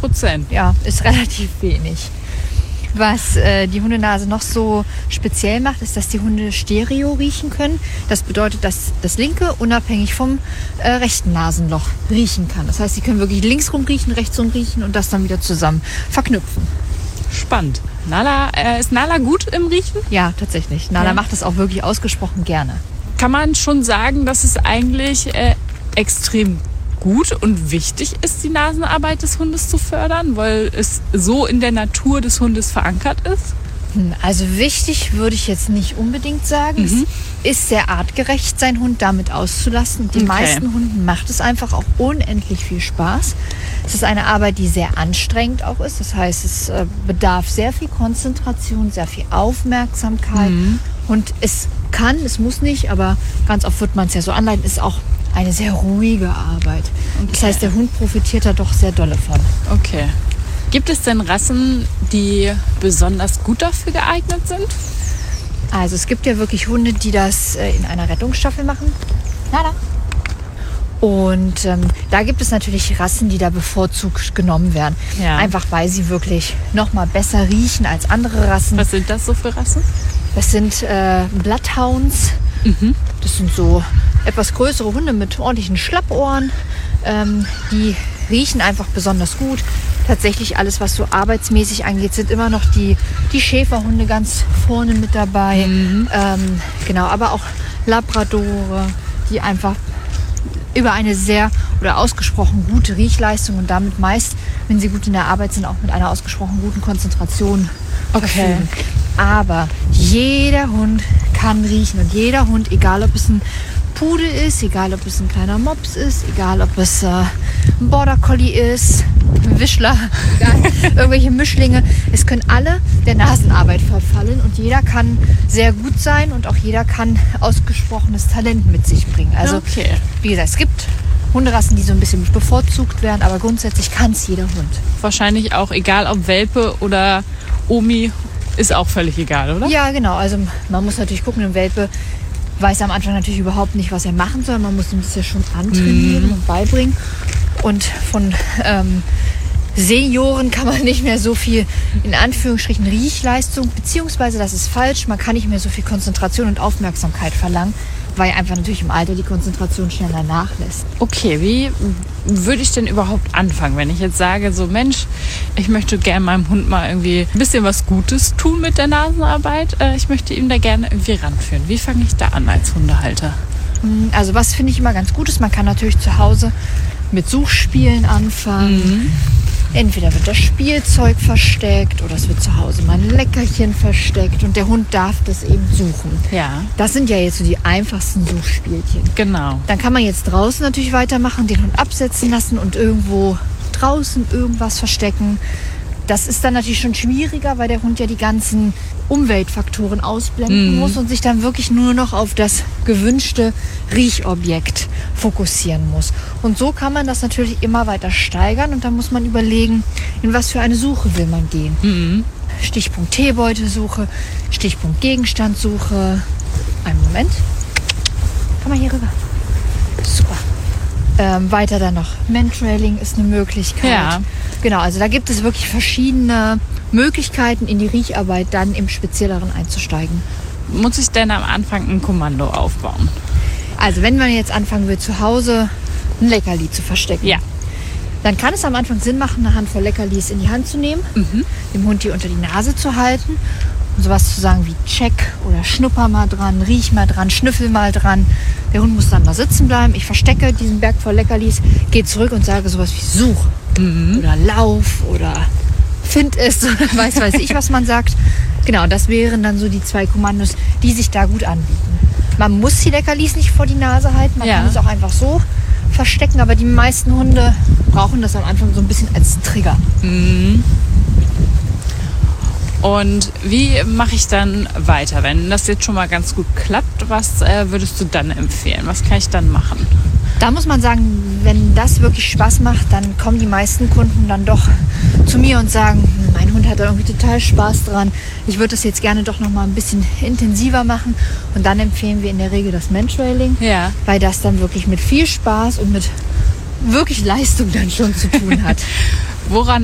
10%. Ja, ist relativ wenig. Was die Hundenase noch so speziell macht, ist, dass die Hunde Stereo riechen können. Das bedeutet, dass das linke unabhängig vom rechten Nasenloch riechen kann. Das heißt, sie können wirklich links rum riechen, rechts rum riechen und das dann wieder zusammen verknüpfen. Spannend. Ist Nala gut im Riechen? Ja, tatsächlich. Nala macht das auch wirklich ausgesprochen gerne. Kann man schon sagen, dass es eigentlich extrem gut und wichtig ist, die Nasenarbeit des Hundes zu fördern, weil es so in der Natur des Hundes verankert ist? Also wichtig würde ich jetzt nicht unbedingt sagen. Es ist sehr artgerecht, seinen Hund damit auszulassen. Den meisten Hunden macht es einfach auch unendlich viel Spaß. Es ist eine Arbeit, die sehr anstrengend auch ist. Das heißt, es bedarf sehr viel Konzentration, sehr viel Aufmerksamkeit. Und es muss nicht, aber ganz oft wird man es ja so anleiten, ist auch eine sehr ruhige Arbeit. Okay. Das heißt, der Hund profitiert da doch sehr dolle von. Okay. Gibt es denn Rassen, die besonders gut dafür geeignet sind? Also es gibt ja wirklich Hunde, die das in einer Rettungsstaffel machen. Und da gibt es natürlich Rassen, die da bevorzugt genommen werden. Ja. Einfach weil sie wirklich noch mal besser riechen als andere Rassen. Was sind das so für Rassen? Das sind Bloodhounds. Das sind so etwas größere Hunde mit ordentlichen Schlappohren. Die riechen einfach besonders gut. Tatsächlich alles, was so arbeitsmäßig angeht, sind immer noch die Schäferhunde ganz vorne mit dabei. Genau, aber auch Labradore, die einfach über eine sehr oder ausgesprochen gute Riechleistung und damit meist, wenn sie gut in der Arbeit sind, auch mit einer ausgesprochen guten Konzentration verfügen. Aber jeder Hund kann riechen und jeder Hund, egal ob es ein Pudel ist, egal ob es ein kleiner Mops ist, egal ob es ein Border Collie ist, ein Wischler, egal, irgendwelche Mischlinge. Es können alle der Nasenarbeit verfallen und jeder kann sehr gut sein und auch jeder kann ausgesprochenes Talent mit sich bringen. Also wie gesagt, es gibt Hunderassen, die so ein bisschen bevorzugt werden, aber grundsätzlich kann es jeder Hund. Wahrscheinlich auch, egal ob Welpe oder Omi, ist auch völlig egal, oder? Ja, genau. Also man muss natürlich gucken, ein Welpe weiß am Anfang natürlich überhaupt nicht, was er machen soll. Man muss ihm das ja schon antrainieren und beibringen. Und von Senioren kann man nicht mehr so viel, in Anführungsstrichen, Riechleistung, beziehungsweise, das ist falsch, man kann nicht mehr so viel Konzentration und Aufmerksamkeit verlangen, weil einfach natürlich im Alter die Konzentration schneller nachlässt. Okay, wie würde ich denn überhaupt anfangen, wenn ich jetzt sage, so Mensch, ich möchte gerne meinem Hund mal irgendwie ein bisschen was Gutes tun mit der Nasenarbeit. Ich möchte ihm da gerne irgendwie ranführen. Wie fange ich da an als Hundehalter? Also was finde ich immer ganz gut ist, man kann natürlich zu Hause mit Suchspielen anfangen. Entweder wird das Spielzeug versteckt oder es wird zu Hause mal ein Leckerchen versteckt und der Hund darf das eben suchen. Ja. Das sind ja jetzt so die einfachsten Suchspielchen. Genau. Dann kann man jetzt draußen natürlich weitermachen, den Hund absetzen lassen und irgendwo draußen irgendwas verstecken. Das ist dann natürlich schon schwieriger, weil der Hund ja die ganzen Umweltfaktoren ausblenden muss und sich dann wirklich nur noch auf das gewünschte Riechobjekt fokussieren muss. Und so kann man das natürlich immer weiter steigern und dann muss man überlegen, in was für eine Suche will man gehen. Stichpunkt Teebeutesuche, Stichpunkt Gegenstandssuche. Einen Moment. Komm mal hier rüber. Super. Weiter dann noch Mantrailing ist eine Möglichkeit. Ja. Genau, also da gibt es wirklich verschiedene Möglichkeiten, in die Riecharbeit dann im Spezielleren einzusteigen. Muss ich denn am Anfang ein Kommando aufbauen? Also wenn man jetzt anfangen will, zu Hause ein Leckerli zu verstecken, dann kann es am Anfang Sinn machen, eine Handvoll Leckerlis in die Hand zu nehmen, dem Hund die unter die Nase zu halten und sowas zu sagen wie check oder schnupper mal dran, riech mal dran, schnüffel mal dran. Der Hund muss dann da sitzen bleiben. Ich verstecke diesen Berg voll Leckerlis, gehe zurück und sage sowas wie such oder lauf oder find es oder weiß ich, was man sagt. Genau, das wären dann so die 2 Kommandos, die sich da gut anbieten. Man muss die Leckerlis nicht vor die Nase halten, man kann es auch einfach so verstecken, aber die meisten Hunde brauchen das am Anfang so ein bisschen als Trigger. Und wie mache ich dann weiter? Wenn das jetzt schon mal ganz gut klappt, was würdest du dann empfehlen? Was kann ich dann machen? Da muss man sagen, wenn das wirklich Spaß macht, dann kommen die meisten Kunden dann doch zu mir und sagen, mein Hund hat da irgendwie total Spaß dran. Ich würde das jetzt gerne doch noch mal ein bisschen intensiver machen. Und dann empfehlen wir in der Regel das Mantrailing, weil das dann wirklich mit viel Spaß und mit wirklich Leistung dann schon zu tun hat. Woran